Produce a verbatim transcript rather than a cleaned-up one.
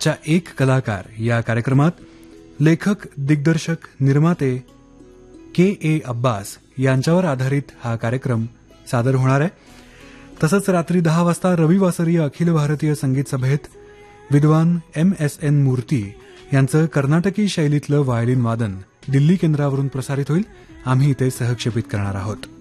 आजच्या एक कलाकार या कार्यक्रमात लेखक, दिग्दर्शक, निर्माते के ए अब्बास यांच्यावर आधारित हा कार्यक्रम सादर होणार आहे. तसंच रात्री दहा वाजता रविवासरीय अखिल भारतीय संगीत सभेत विद्वान एम एस एन मूर्ती यांचं कर्नाटकी शैलीतलं व्हायोलिन वादन दिल्ली केंद्रावरून प्रसारित होईल. आम्ही इथे सहक्षेपित करणार आहोत.